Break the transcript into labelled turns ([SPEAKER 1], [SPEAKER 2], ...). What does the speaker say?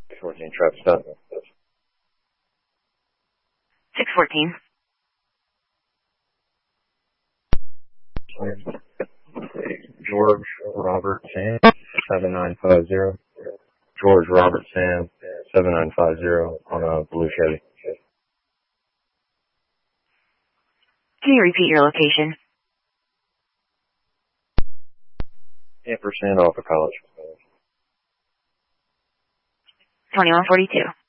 [SPEAKER 1] 614 traffic stop.
[SPEAKER 2] 614.
[SPEAKER 1] George Robert Sam 7950. George Robert Sam 7950 on a blue Chevy.
[SPEAKER 2] Can you repeat your location?
[SPEAKER 1] %off of college.
[SPEAKER 2] 2142.